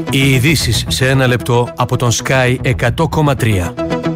Οι ειδήσεις σε ένα λεπτό από τον Sky 100,3.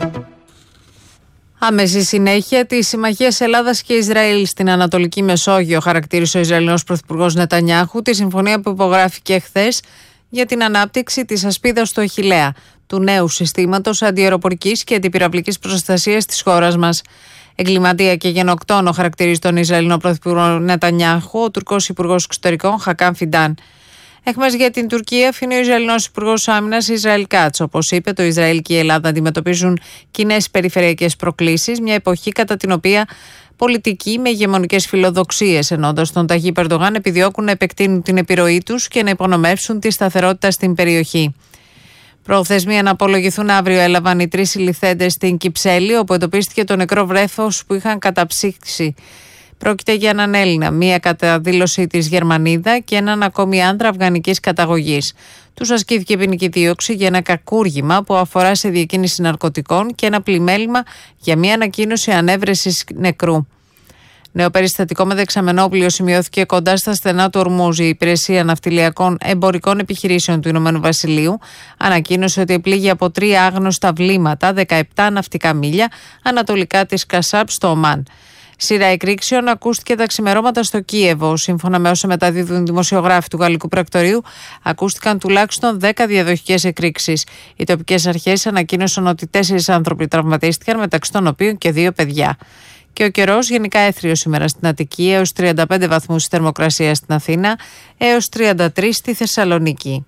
Άμεση συνέχεια της συμμαχίας Ελλάδας και Ισραήλ στην Ανατολική Μεσόγειο, χαρακτήρισε ο Ισραηλινός Πρωθυπουργός Νετανιάχου τη συμφωνία που υπογράφηκε χθες για την ανάπτυξη της ασπίδας του Αχιλλέα, του νέου συστήματος αντιαεροπορικής και αντιπυραυλικής προστασίας της χώρας μας. Εγκληματία και γενοκτόνο χαρακτηρίζει τον Ισραηλινό Πρωθυπουργό Νετανιάχου ο Τουρκός Υπουργός Εξωτερικών Χακάν Φιντάν. Έχμες για την Τουρκία αφήνει ο Ισραηλινός Υπουργός Άμυνας Ισραήλ Κάτς. Όπως είπε, το Ισραήλ και η Ελλάδα αντιμετωπίζουν κοινές περιφερειακές προκλήσεις, μια εποχή κατά την οποία πολιτικοί με ηγεμονικές φιλοδοξίες, ενώντας τον Ταγίπ Ερντογάν, επιδιώκουν να επεκτείνουν την επιρροή τους και να υπονομεύσουν τη σταθερότητα στην περιοχή. Προθεσμία να απολογηθούν αύριο έλαβαν οι 3 συλληφθέντες στην Κυψέλη, όπου εντοπίστηκε το νεκρό βρέφος που είχαν καταψύξει. Πρόκειται για έναν Έλληνα, μία κατά δήλωση της Γερμανίδα και έναν ακόμη άντρα αφγανικής καταγωγής. Τους ασκήθηκε ποινική δίωξη για ένα κακούργημα που αφορά σε διακίνηση ναρκωτικών και ένα πλημέλημα για μία ανακοίνωση ανέβρεσης νεκρού. Νέο περιστατικό με δεξαμενόπλοιο σημειώθηκε κοντά στα στενά του Ορμούζ. Η Υπηρεσία Ναυτιλιακών Εμπορικών Επιχειρήσεων του Ηνωμένου Βασιλείου ανακοίνωσε ότι επλήγει από 3 άγνωστα βλήματα 17 ναυτικά μίλια ανατολικά της Κασάπ στο Ομάν. Σειρά εκρήξεων ακούστηκε τα ξημερώματα στο Κίεβο. Σύμφωνα με όσα μεταδίδουν δημοσιογράφοι του Γαλλικού Πρακτορείου, ακούστηκαν τουλάχιστον 10 διαδοχικές εκρήξεις. Οι τοπικές αρχές ανακοίνωσαν ότι 4 άνθρωποι τραυματίστηκαν, μεταξύ των οποίων και 2 παιδιά. Και ο καιρός γενικά έθριος σήμερα στην Αττική, έως 35 βαθμούς θερμοκρασία στην Αθήνα, έως 33 στη Θεσσαλονίκη.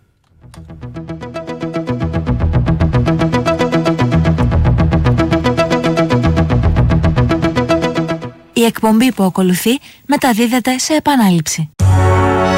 Η εκπομπή που ακολουθεί μεταδίδεται σε επανάληψη.